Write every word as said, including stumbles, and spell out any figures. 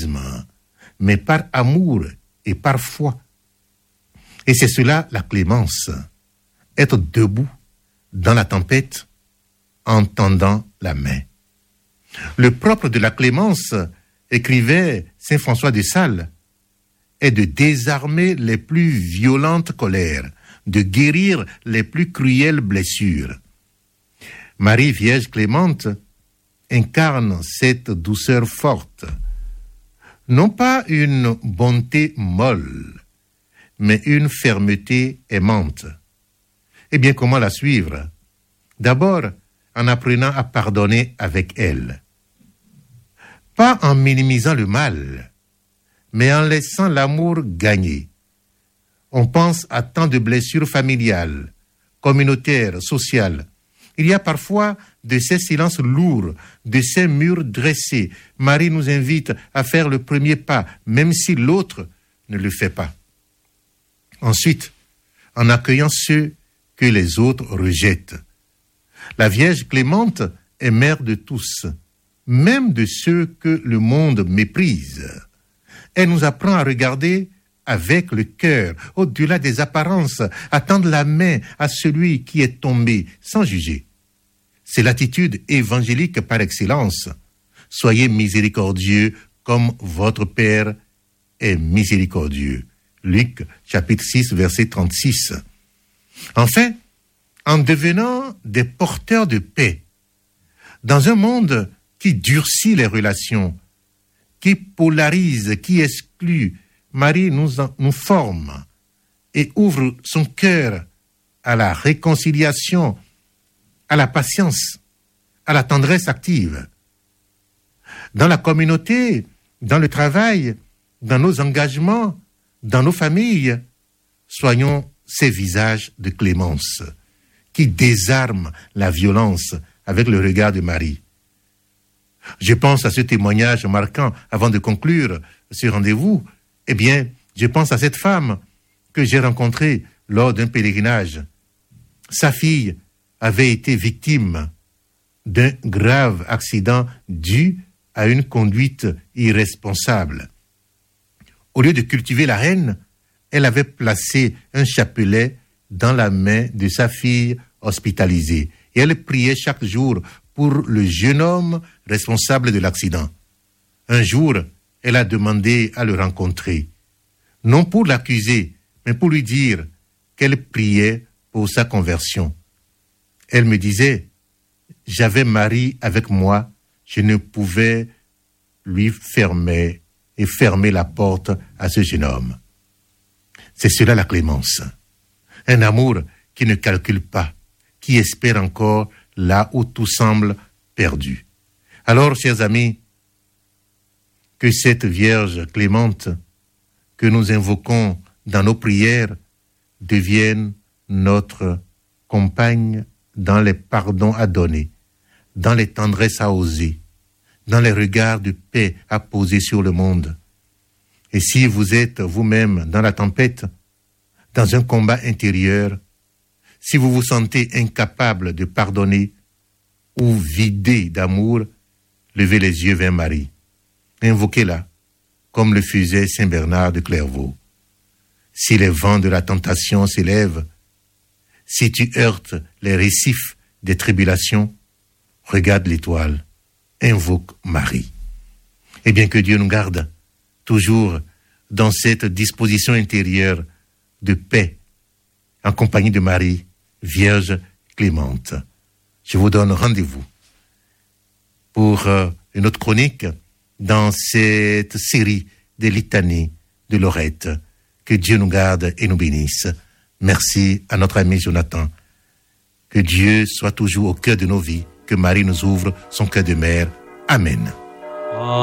égoïsme, mais par amour et par foi. Et c'est cela la clémence, être debout dans la tempête en tendant la main. Le propre de la clémence, écrivait saint François de Sales, est de désarmer les plus violentes colères, de guérir les plus cruelles blessures. Marie Vierge Clémente incarne cette douceur forte, non pas une bonté molle, mais une fermeté aimante. Eh bien, comment la suivre? D'abord, en apprenant à pardonner avec elle. Pas en minimisant le mal, mais en laissant l'amour gagner. On pense à tant de blessures familiales, communautaires, sociales. Il y a parfois de ces silences lourds, de ces murs dressés. Marie nous invite à faire le premier pas, même si l'autre ne le fait pas. Ensuite, en accueillant ceux que les autres rejettent. La Vierge Clémente est mère de tous, même de ceux que le monde méprise. Elle nous apprend à regarder avec le cœur, au-delà des apparences, à tendre la main à celui qui est tombé, sans juger. C'est l'attitude évangélique par excellence. Soyez miséricordieux comme votre Père est miséricordieux. Luc, chapitre six, verset trente-six. Enfin, en devenant des porteurs de paix, dans un monde qui durcit les relations, qui polarise, qui exclut, Marie nous, en, nous forme et ouvre son cœur à la réconciliation, à la patience, à la tendresse active. Dans la communauté, dans le travail, dans nos engagements, dans nos familles, soyons ces visages de clémence qui désarment la violence avec le regard de Marie. Je pense à ce témoignage marquant avant de conclure ce rendez-vous. Eh bien, je pense à cette femme que j'ai rencontrée lors d'un pèlerinage. Sa fille avait été victime d'un grave accident dû à une conduite irresponsable. Au lieu de cultiver la haine, elle avait placé un chapelet dans la main de sa fille hospitalisée et elle priait chaque jour pour le jeune homme responsable de l'accident. Un jour, elle a demandé à le rencontrer, non pour l'accuser, mais pour lui dire qu'elle priait pour sa conversion. Elle me disait, « J'avais Marie avec moi, je ne pouvais lui fermer et fermer la porte à ce jeune homme. » C'est cela la clémence. Un amour qui ne calcule pas, qui espère encore là où tout semble perdu. Alors, chers amis, que cette Vierge clémente que nous invoquons dans nos prières devienne notre compagne dans les pardons à donner, dans les tendresses à oser, dans les regards de paix à poser sur le monde. Et si vous êtes vous-même dans la tempête, dans un combat intérieur, si vous vous sentez incapable de pardonner ou vidé d'amour, levez les yeux vers Marie. Invoquez-la, comme le faisait saint Bernard de Clairvaux. Si les vents de la tentation s'élèvent, si tu heurtes les récifs des tribulations, regarde l'étoile, invoque Marie. Et bien que Dieu nous garde toujours dans cette disposition intérieure de paix, en compagnie de Marie, Vierge Clémente. Je vous donne rendez-vous pour euh, une autre chronique dans cette série des litanies de Lorette. Que Dieu nous garde et nous bénisse. Merci à notre ami Jonathan. Que Dieu soit toujours au cœur de nos vies, que Marie nous ouvre son cœur de mère. Amen.